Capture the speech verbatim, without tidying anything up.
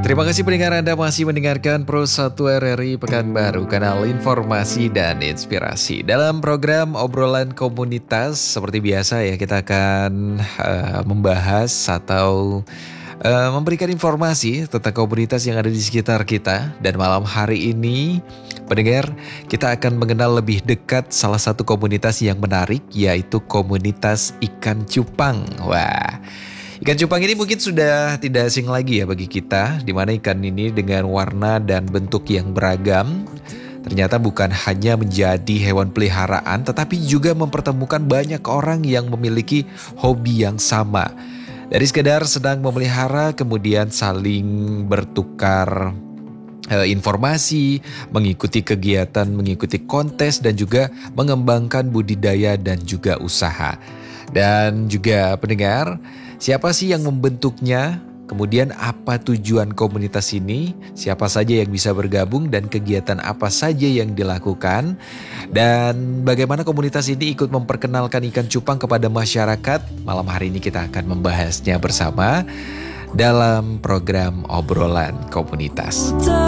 Terima kasih pendengar Anda masih mendengarkan Pro satu R R I Pekanbaru, kanal informasi dan inspirasi. Dalam program obrolan komunitas, seperti biasa ya, kita akan uh, membahas atau uh, memberikan informasi tentang komunitas yang ada di sekitar kita. Dan malam hari ini, pendengar, kita akan mengenal lebih dekat salah satu komunitas yang menarik, yaitu komunitas ikan cupang. Wah, ikan cupang ini mungkin sudah tidak asing lagi ya bagi kita, di mana ikan ini dengan warna dan bentuk yang beragam ternyata bukan hanya menjadi hewan peliharaan, tetapi juga mempertemukan banyak orang yang memiliki hobi yang sama. Dari sekedar sedang memelihara, kemudian saling bertukar eh, informasi, mengikuti kegiatan, mengikuti kontes, dan juga mengembangkan budidaya dan juga usaha. Dan juga pendengar, siapa sih yang membentuknya? Kemudian apa tujuan komunitas ini? Siapa saja yang bisa bergabung dan kegiatan apa saja yang dilakukan? Dan bagaimana komunitas ini ikut memperkenalkan ikan cupang kepada masyarakat? Malam hari ini kita akan membahasnya bersama dalam program obrolan komunitas.